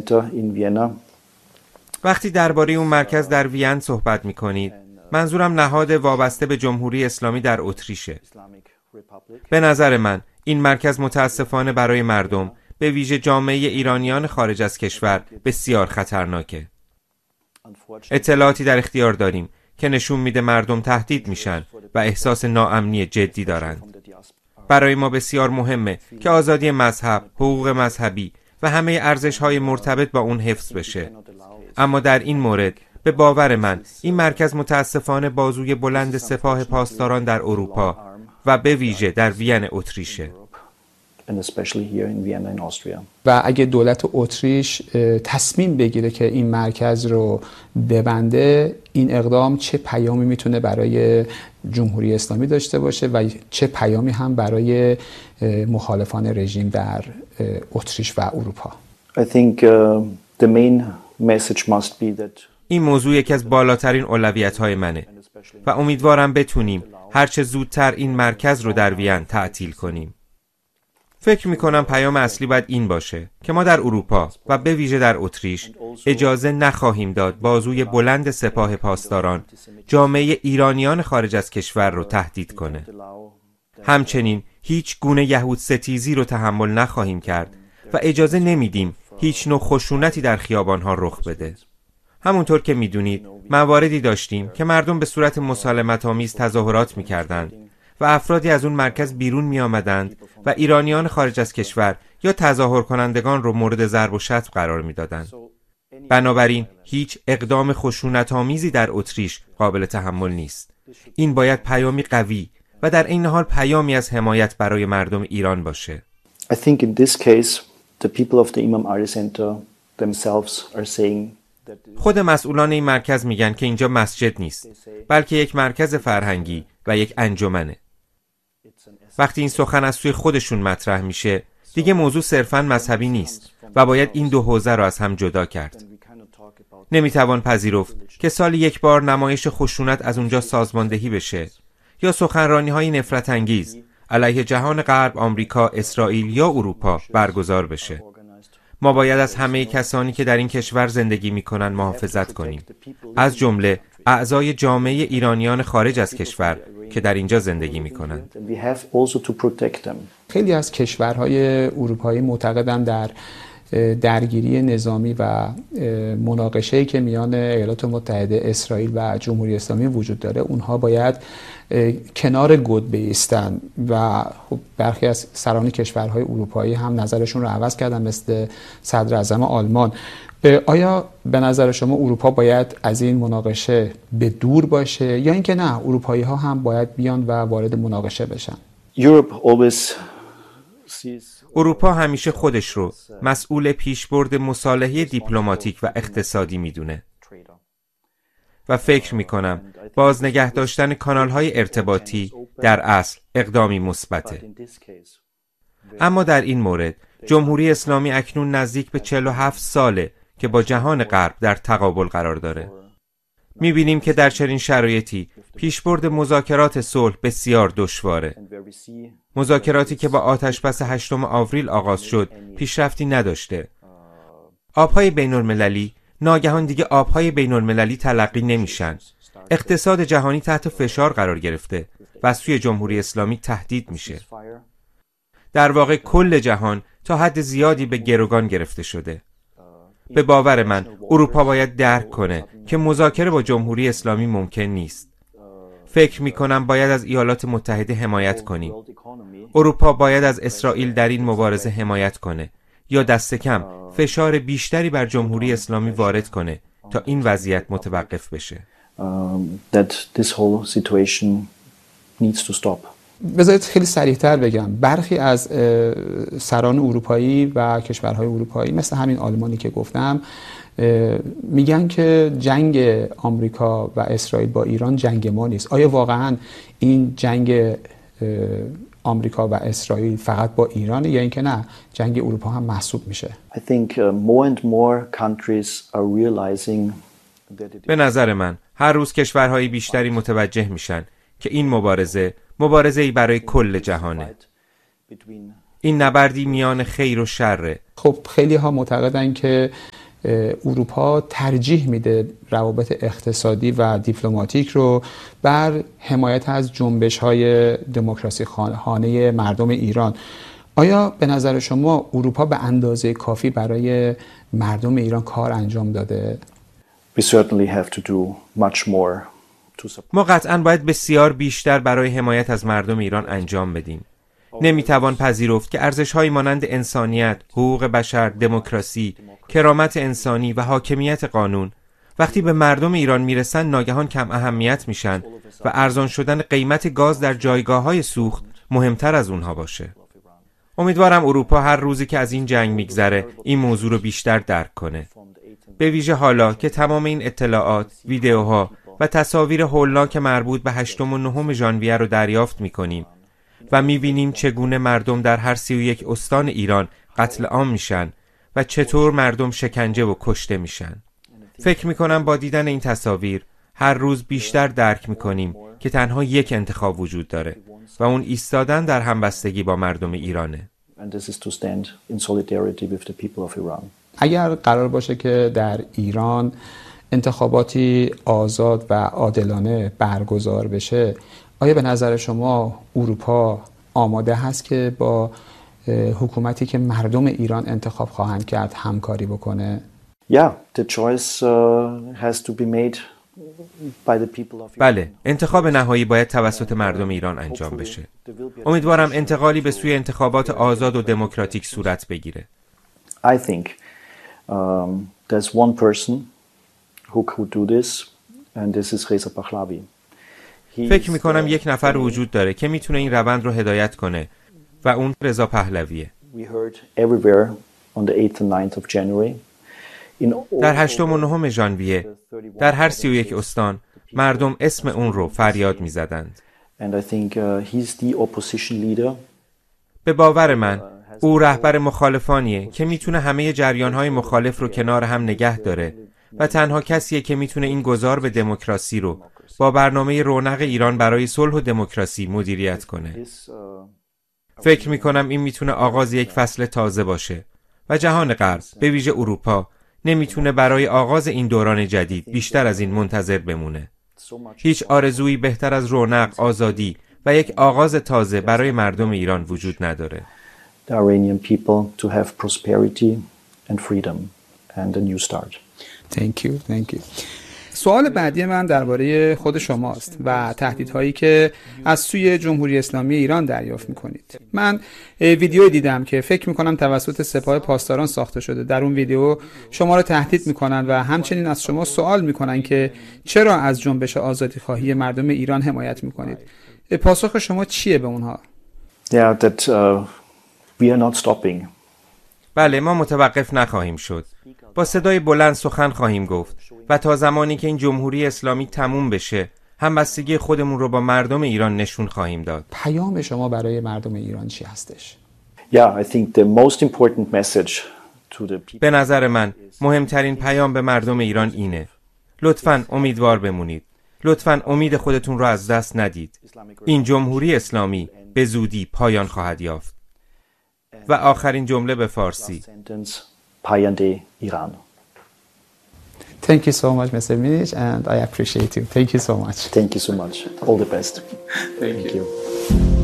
Center in Vienna. وقتی درباره اون مرکز در وین صحبت می‌کنید، منظورم نهاد وابسته به جمهوری اسلامی در اتریشه. به نظر من این مرکز متاسفانه برای مردم، به ویژه جامعه ایرانیان خارج از کشور، بسیار خطرناکه. اطلاعاتی در اختیار داریم که نشون میده مردم تهدید میشن و احساس ناامنی جدی دارند. برای ما بسیار مهمه که آزادی مذهب، حقوق مذهبی و همه ارزش‌های مرتبط با اون حفظ بشه. اما در این مورد به باور من این مرکز متاسفانه بازوی بلند سپاه پاسداران در اروپا و به ویژه در وین اتریشه. و اگه دولت اتریش تصمیم بگیره که این مرکز رو ببنده، این اقدام چه پیامی میتونه برای جمهوری اسلامی داشته باشه و چه پیامی هم برای مخالفان رژیم در اتریش و اروپا؟ این موضوع یکی از بالاترین اولویت‌های منه و امیدوارم بتونیم هرچه زودتر این مرکز رو در وین تعطیل کنیم. فکر میکنم پیام اصلی باید این باشه که ما در اروپا و به ویژه در اتریش اجازه نخواهیم داد بازوی بلند سپاه پاسداران جامعه ایرانیان خارج از کشور رو تهدید کنه. همچنین هیچ گونه یهود ستیزی رو تحمل نخواهیم کرد و اجازه نمیدیم هیچ نوع خشونتی در خیابانها رخ بده. همونطور که میدونید مواردی داشتیم که مردم به صورت مسالمت‌آمیز تظاهرات میکردند و افرادی از اون مرکز بیرون می آمدند و ایرانیان خارج از کشور یا تظاهر کنندگان رو مورد ضرب و شتم قرار می دادند. بنابراین هیچ اقدام خشونت‌آمیزی در اتریش قابل تحمل نیست. این باید پیامی قوی و در این حال پیامی از حمایت برای مردم ایران باشه. I think in this case the people of the Imam Ali Center themselves are saying خود مسئولان این مرکز میگن که اینجا مسجد نیست، بلکه یک مرکز فرهنگی و یک انجمنه. وقتی این سخن از سوی خودشون مطرح میشه، دیگه موضوع صرفاً مذهبی نیست و باید این دو حوزه را از هم جدا کرد. نمیتوان پذیرفت که سالی یک بار نمایش خشونت از اونجا سازماندهی بشه یا سخنرانی‌های نفرت انگیز علیه جهان غرب، آمریکا، اسرائیل یا اروپا برگزار بشه. ما باید از همه کسانی که در این کشور زندگی میکنن محافظت کنیم، از جمله اعضای جامعه ایرانیان خارج از کشور که در اینجا زندگی میکنند. خیلی از کشورهای اروپایی معتقدند در درگیری نظامی و مناقشه‌ای که میان ایالات متحده، اسرائیل و جمهوری اسلامی وجود داره، اونها باید کنار گود بایستن و خب برخی از سران کشورهای اروپایی هم نظرشون رو عوض کردن، مثل صدر اعظم آلمان. آیا به نظر شما اروپا باید از این مناقشه به دور باشه یا اینکه نه، اروپایی ها هم باید بیان و وارد مناقشه بشن؟ اروپا همیشه خودش رو مسئول پیشبرد مصالحه دیپلماتیک و اقتصادی میدونه و فکر میکنم باز نگه داشتن کانال‌های ارتباطی در اصل اقدامی مثبته. اما در این مورد جمهوری اسلامی اکنون نزدیک به 47 ساله که با جهان غرب در تقابل قرار داره. میبینیم که در چنین شرایطی پیشبرد مذاکرات صلح بسیار دشواره. مذاکراتی که با آتشبس 8 آوریل آغاز شد پیشرفتی نداشته. آبهای بین‌المللی ناگهان دیگه آبهای بین‌المللی تلقی نمیشن. اقتصاد جهانی تحت فشار قرار گرفته و از سوی جمهوری اسلامی تهدید میشه. در واقع کل جهان تا حد زیادی به گروگان گرفته شده. به باور من اروپا باید درک کنه که مذاکره با جمهوری اسلامی ممکن نیست. فکر میکنم باید از ایالات متحده حمایت کنیم. اروپا باید از اسرائیل در این مبارزه حمایت کنه یا دست کم فشار بیشتری بر جمهوری اسلامی وارد کنه تا این وضعیت متوقف بشه. بذارید خیلی سریعتر بگم، برخی از سران اروپایی و کشورهای اروپایی مثل همین آلمانی که گفتم میگن که جنگ آمریکا و اسرائیل با ایران جنگ ما نیست. آیا واقعا این جنگ آمریکا و اسرائیل فقط با ایرانه یا اینکه نه جنگ اروپا هم محسوب میشه؟ به نظر من هر روز کشورهای بیشتری متوجه میشن که این مبارزه‌ای برای کل جهانه. این نبردی میان خیر و شره. خب خیلی ها معتقدن که اروپا ترجیح میده روابط اقتصادی و دیپلماتیک رو بر حمایت از جنبش‌های دموکراسی خواهانه مردم ایران. آیا به نظر شما اروپا به اندازه کافی برای مردم ایران کار انجام داده؟ ما قطعاً باید بسیار بیشتر برای حمایت از مردم ایران انجام بدیم. نمیتوان پذیرفت که ارزش‌هایی مانند انسانیت، حقوق بشر، دموکراسی، کرامت انسانی و حاکمیت قانون وقتی به مردم ایران میرسن ناگهان کم اهمیت میشن و ارزان شدن قیمت گاز در جایگاه‌های سوخت مهمتر از اونها باشه. امیدوارم اروپا هر روزی که از این جنگ میگذره این موضوع رو بیشتر درک کنه. به ویژه حالا که تمام این اطلاعات، ویدیوها و تصاویر هولناک مربوط به 8 و 9 ژانویه رو دریافت می‌کنیم و می‌بینیم چگونه مردم در هر 31 استان ایران قتل عام میشن و چطور مردم شکنجه و کشته میشن. فکر می‌کنم با دیدن این تصاویر هر روز بیشتر درک می‌کنیم که تنها یک انتخاب وجود داره و اون ایستادن در همبستگی با مردم ایرانه. اگر قرار باشه که در ایران انتخاباتی آزاد و عادلانه برگزار بشه، آیا به نظر شما اروپا آماده هست که با حکومتی که مردم ایران انتخاب خواهند کرد همکاری بکنه؟ بله، انتخاب نهایی باید توسط مردم ایران انجام بشه. امیدوارم انتقالی به سوی انتخابات آزاد و دموکراتیک صورت بگیره. I think there's one person who could do this and this is Reza Pahlavi. فکر میکنم یک نفر وجود داره که میتونه این روند رو هدایت کنه و اون رضا پهلویه. We heard everywhere on the 8th and 9th of January. در 8 و 9 ژانویه در هر 31 استان مردم اسم اون رو فریاد میزدند. And I think he's the opposition leader. به باور من او رهبر مخالفانیه که میتونه همه جریان‌های مخالف رو کنار هم نگه داره و تنها کسیه که میتونه این گذار به دموکراسی رو با برنامه رونق ایران برای صلح و دموکراسی مدیریت کنه. فکر میکنم این میتونه آغاز یک فصل تازه باشه و جهان غرب به ویژه اروپا نمیتونه برای آغاز این دوران جدید بیشتر از این منتظر بمونه. هیچ آرزویی بهتر از رونق، آزادی و یک آغاز تازه برای مردم ایران وجود نداره. The Iranian people to have prosperity and freedom and a new start. Thank you. سوال بعدی من درباره خود شماست و تهدیدهایی که از سوی جمهوری اسلامی ایران دریافت می‌کنید. من ویدیویی دیدم که فکر می‌کنم توسط سپاه پاسداران ساخته شده. در اون ویدیو شما را تهدید می‌کنن و همچنین از شما سوال می‌کنن که چرا از جنبش آزادی‌خواهی مردم ایران حمایت می‌کنید. پاسخ شما چیه به اونها؟ That we are not stopping. بله، ما متوقف نخواهیم شد. با صدای بلند سخن خواهیم گفت و تا زمانی که این جمهوری اسلامی تموم بشه همبستگی خودمون رو با مردم ایران نشون خواهیم داد. پیام شما برای مردم ایران چی هستش؟ I think the most important message to the people. به نظر من مهمترین پیام به مردم ایران اینه: لطفاً امیدوار بمونید. لطفاً امید خودتون رو از دست ندید. این جمهوری اسلامی به زودی پایان خواهد یافت. و آخرین جمله به فارسی. پاینده ایران. Thank you so much, Mr. Minich, and I appreciate you. Thank you so much. Thank you so much. All the best. Thank you.